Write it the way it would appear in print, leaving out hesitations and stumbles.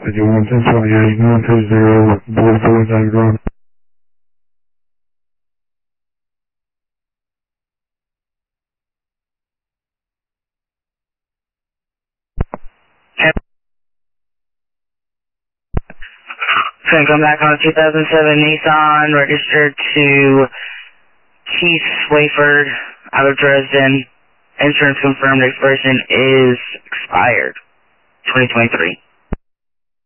I do 11028, 120, board 4, Tiger Drive. Gonna come back on a 2007 Nissan, registered to Keith Swayford, out of Dresden. Insurance confirmed, expiration is expired, 2023.